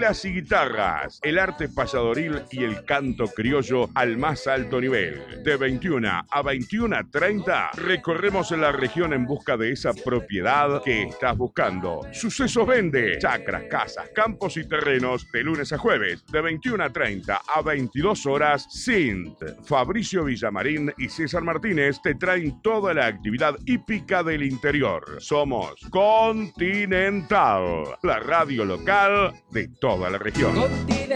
violas y guitarras, el arte payadoril y el canto criollo al más alto nivel. De 21 a 21:30 recorremos la región en busca de esa propiedad que estás buscando. Sucesos Vende, chacras, casas, campos y terrenos de lunes a jueves de 21:30 a 22 horas. Sint, Fabricio Villamarín y César Martínez te traen toda la actividad hípica del interior. Somos Continental, la radio local de toda la región.